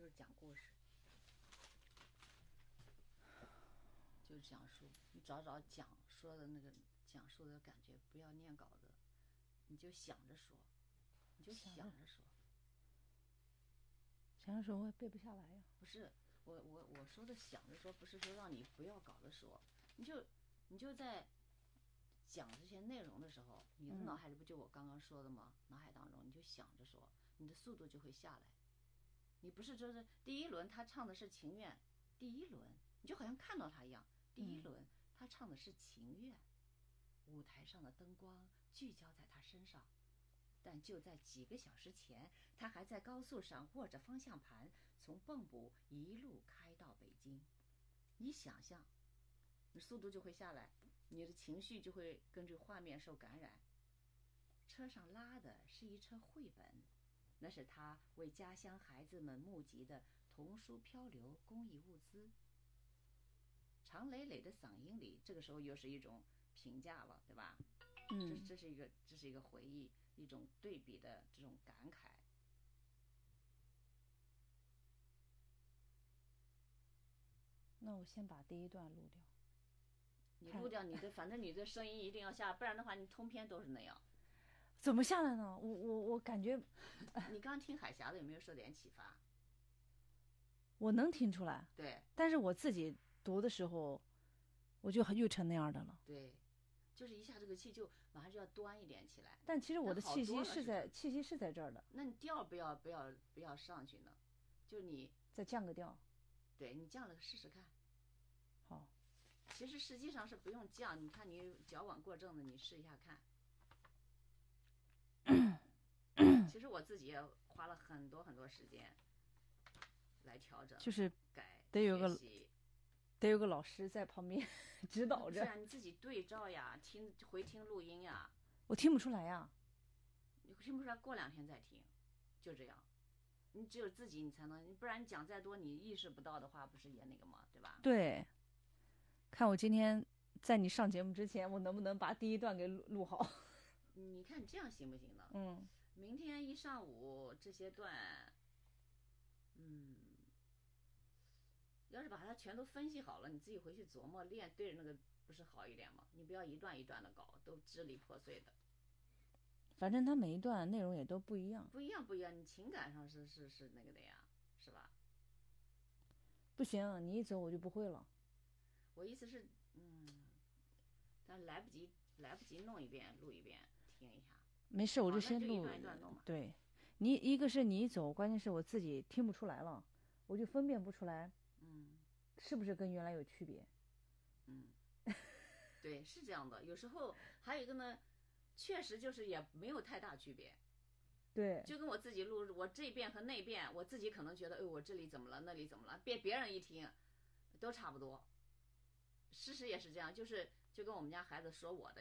就是讲故事，就是讲述。你找讲说的那个讲述的感觉，不要念稿子，你就想着说，你就想着说。 想着说我也背不下来呀。 不是，我说的想着说，不是说让你不要稿子说，你就在讲这些内容的时候，你的脑海里不就我刚刚说的吗？脑海当中你就想着说，你的速度就会下来。你不是就是第一轮他唱的是情愿，第一轮你就好像看到他一样，第一轮他唱的是情愿，舞台上的灯光聚焦在他身上，但就在几个小时前，他还在高速上握着方向盘，从蚌埠一路开到北京。你想象，你速度就会下来，你的情绪就会根据画面受感染。车上拉的是一车绘本，那是他为家乡孩子们募集的童书漂流公益物资。常磊磊的嗓音里，这个时候又是一种评价了，对吧？这是一个回忆，一种对比的这种感慨。 那我先把第一段录掉。 你录掉你的，反正你的声音一定要下，不然的话你通篇都是那样。 怎么下来呢？我感觉， 你刚听海峡的有没有受点启发？ 我能听出来。 对。 但是我自己读的时候，我就又成那样的了。 对，就是一下这个气就马上就要端一点起来。 但其实我的气息是在这儿的。 那你调不要上去呢？就你再降个调。 对，你降了试试看。 好。 其实实际上是不用降，你看你矫枉过正的，你试一下看。其实我自己也花了很多时间来调整， 就是改得有个老师在旁边指导着。 是啊，你自己对照呀，回听录音呀。 我听不出来呀。 你听不出来，过2天再听，就这样。你只有自己你才能，不然你讲再多，你意识不到的话，不是也那个吗？对吧？ 对。看我今天在你上节目之前，我能不能把第一段给录好？ 你看你这样行不行呢？明天一上午这些段，要是把它全都分析好了，你自己回去琢磨练，对着那个不是好一点吗？你不要一段一段的搞，都支离破碎的。 反正它每一段内容也都不一样。 不一样，你情感上是那个的呀，是吧？ 不行，你一走我就不会了。 我意思是，但来不及弄一遍录一遍听一下。 没事，我就先录。 一段一段弄嘛。 对，你一个是你一走，关键是我自己听不出来了，我就分辨不出来，是不是跟原来有区别？ 对，是这样的。有时候还有一个呢，确实就是也没有太大区别。 对， 就跟我自己录，我这遍和那遍，我自己可能觉得，我这里怎么了，那里怎么了，别人一听，都差不多。事实也是这样，就跟我们家孩子说我的。